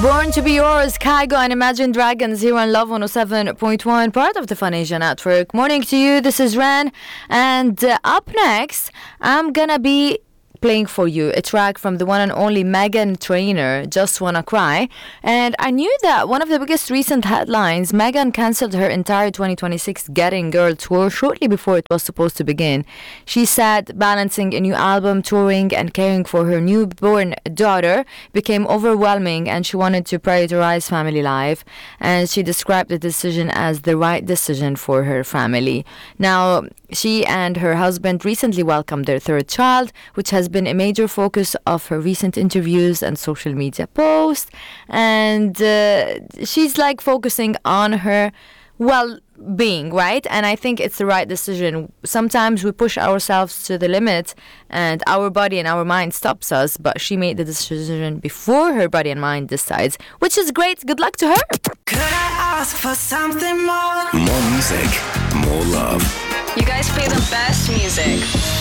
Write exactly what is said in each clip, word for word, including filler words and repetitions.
Born to be Yours, Kygo and Imagine Dragons here on Love one oh seven point one, part of the Fun Asia Network. Morning to you, this is Ren. And uh, up next, I'm gonna be playing for you a track from the one and only Meghan Trainor, Just Wanna Cry. And I knew that one of the biggest recent headlines, Meghan cancelled her entire twenty twenty-six Getting Girl tour shortly before it was supposed to begin. She said balancing a new album, touring, and caring for her newborn daughter became overwhelming, and she wanted to prioritize family life. And she described the decision as the right decision for her family. Now, she and her husband recently welcomed their third child, which has been a major focus of her recent interviews and social media posts. And uh, she's like focusing on her well-being, right? And I think it's the right decision. Sometimes we push ourselves to the limit and our body and our mind stops us, but she made the decision before her body and mind decides, which is great. Good luck to her. Could I ask for something more? More music, more love. You guys play the best music.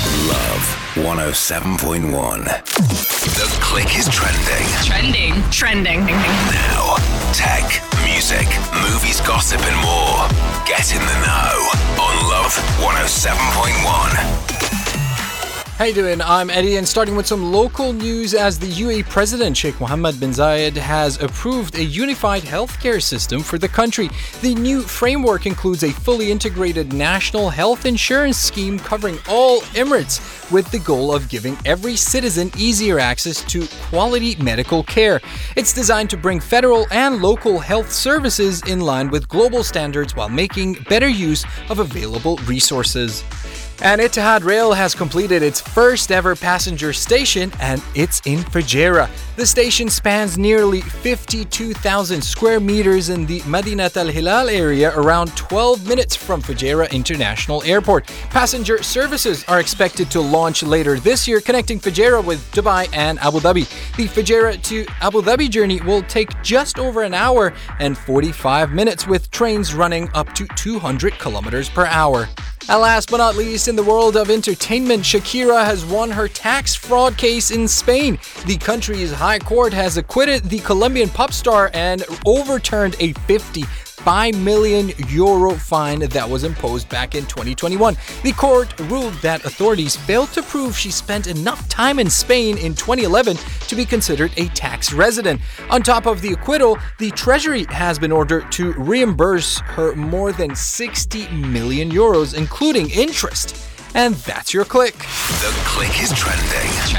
Love one oh seven point one. The Click is trending. Trending. Trending. Now, tech, music, movies, gossip, and more. Get in the know on Love one oh seven point one. How you doing? I'm Eddie, and starting with some local news, as the U A E President Sheikh Mohammed bin Zayed has approved a unified healthcare system for the country. The new framework includes a fully integrated national health insurance scheme covering all Emirates, with the goal of giving every citizen easier access to quality medical care. It's designed to bring federal and local health services in line with global standards while making better use of available resources. And Etihad Rail has completed its first ever passenger station, and it's in Fujairah. The station spans nearly fifty-two thousand square meters in the Madinat Al Hilal area, around twelve minutes from Fujairah International Airport. Passenger services are expected to launch later this year, connecting Fujairah with Dubai and Abu Dhabi. The Fujairah to Abu Dhabi journey will take just over an hour and forty-five minutes, with trains running up to two hundred kilometers per hour. And last but not least, in the world of entertainment, Shakira has won her tax fraud case in Spain. The country's high court has acquitted the Colombian pop star and overturned a fifty-five million euro fine that was imposed back in twenty twenty-one. The court ruled that authorities failed to prove she spent enough time in Spain in twenty eleven to be considered a tax resident. On top of the acquittal, the Treasury has been ordered to reimburse her more than sixty million euros, including interest. And that's your Click. The Click is trending.